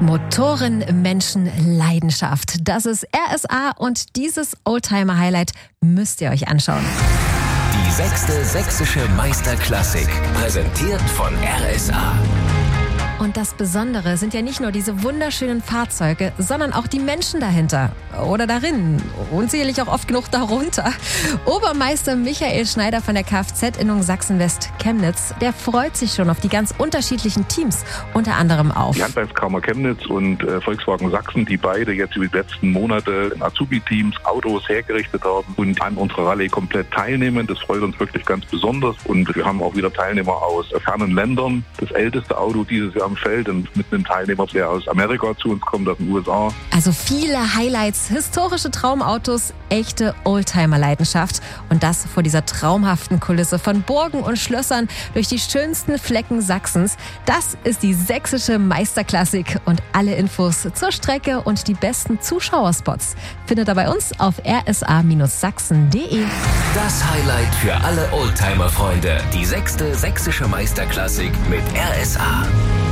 Motoren, Menschen, Leidenschaft. Das ist RSA und dieses Oldtimer-Highlight müsst ihr euch anschauen. Die 6. Sächsische Meisterklassik, präsentiert von RSA. Und das Besondere sind ja nicht nur diese wunderschönen Fahrzeuge, sondern auch die Menschen dahinter oder darin und sicherlich auch oft genug darunter. Obermeister Michael Schneider von der Kfz-Innung Sachsen-West Chemnitz, der freut sich schon auf die ganz unterschiedlichen Teams, unter anderem auf die Handwerkskammer Chemnitz und Volkswagen Sachsen, die beide jetzt über die letzten Monate in Azubi-Teams Autos hergerichtet haben und an unserer Rallye komplett teilnehmen. Das freut uns wirklich ganz besonders und wir haben auch wieder Teilnehmer aus fernen Ländern. Das älteste Auto dieses Jahr am Feld und mit einem Teilnehmer, der aus Amerika zu uns kommt, aus den USA. Also viele Highlights, historische Traumautos, echte Oldtimer-Leidenschaft und das vor dieser traumhaften Kulisse von Burgen und Schlössern durch die schönsten Flecken Sachsens. Das ist die sächsische Meisterklassik und alle Infos zur Strecke und die besten Zuschauerspots findet ihr bei uns auf rsa-sachsen.de. Das Highlight für alle Oldtimer-Freunde, die 6. Sächsische Meisterklassik mit RSA.